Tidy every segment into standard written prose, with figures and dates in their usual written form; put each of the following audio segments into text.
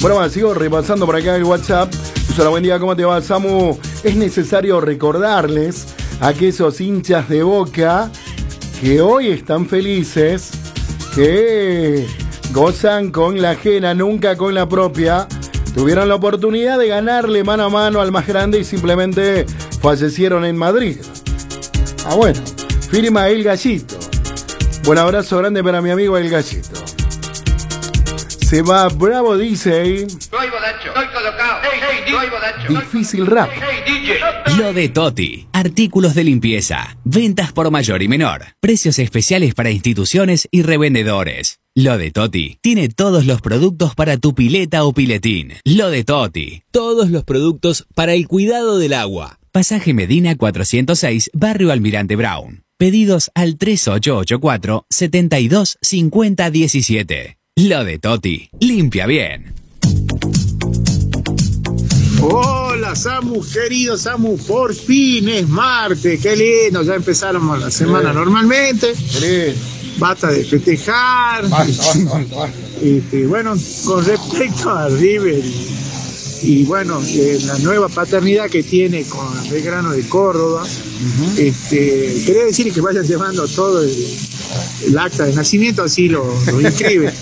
Bueno, sigo repasando por acá el WhatsApp. Hola, buen día, ¿cómo te va, Samu? Es necesario recordarles a aquellos hinchas de Boca que hoy están felices, que gozan con la ajena, nunca con la propia. Tuvieron la oportunidad de ganarle mano a mano al más grande y simplemente fallecieron en Madrid. Ah, bueno, firma El Gallito. Buen abrazo grande para mi amigo El Gallito. Se va Bravo, dice. Estoy bodacho, estoy colocado. Estoy bodacho. Difícil rap. Lo de Toti. Artículos de limpieza. Ventas por mayor y menor. Precios especiales para instituciones y revendedores. Lo de Toti tiene todos los productos para tu pileta o piletín. Lo de Toti. Todos los productos para el cuidado del agua. Pasaje Medina 406, Barrio Almirante Brown. Pedidos al 3884-725017. Lo de Toti. Limpia bien. Hola Samu, querido Samu, por fin es martes, qué lindo, ya empezamos la semana normalmente. Basta de festejar. Basta. Bueno, con respecto a River y bueno, la nueva paternidad que tiene con Belgrano de Córdoba, quería decir que vayan llevando todo el acta de nacimiento, así lo inscribe.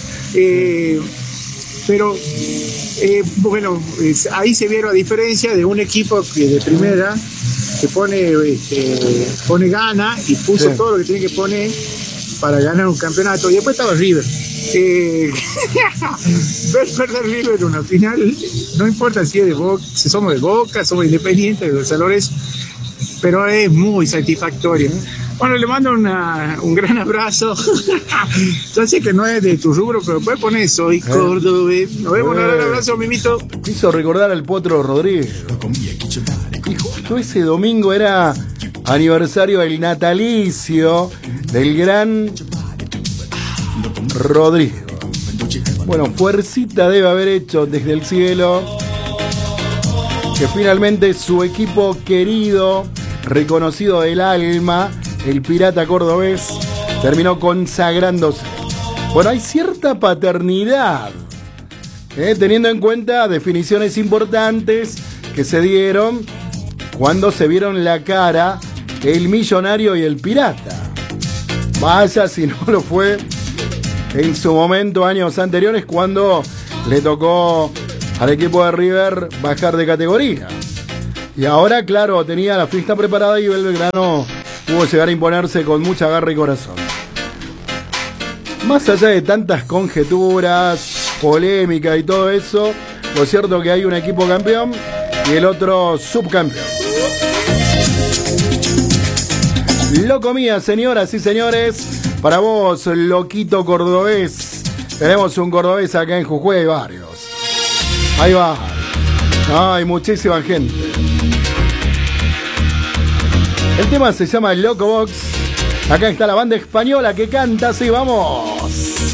Pero bueno, ahí se vieron a diferencia de un equipo que de primera que pone gana y puso todo lo que tiene que poner para ganar un campeonato, y después estaba River. Ver perder River en una final, no importa si es de Boca, si somos de Boca, somos independientes de San Lorenzo, pero es muy satisfactorio. Bueno, le mando un gran abrazo. Yo sé que no es de tu rubro, pero puedes poner soy cordobés. Nos vemos, un gran abrazo, Mimito. Hizo recordar al Potro Rodríguez. Y justo ese domingo era aniversario del natalicio del gran Rodrigo. Bueno, fuercita debe haber hecho desde el cielo que finalmente su equipo querido, reconocido del alma, el Pirata Cordobés, terminó consagrándose. Bueno, hay cierta paternidad, teniendo en cuenta definiciones importantes que se dieron cuando se vieron la cara el Millonario y el Pirata. Vaya si no lo fue en su momento, años anteriores, cuando le tocó al equipo de River bajar de categoría. Y ahora, claro, tenía la fiesta preparada y Belgrano pudo llegar a imponerse con mucha garra y corazón. Más allá de tantas conjeturas, polémica y todo eso, lo cierto es que hay un equipo campeón y el otro subcampeón. Lo comía, señoras y señores. Para vos, loquito cordobés. Tenemos un cordobés acá en Jujuy, hay varios. Ahí va. Hay muchísima gente. El tema se llama Loco Box. Acá está la banda española que canta, así vamos.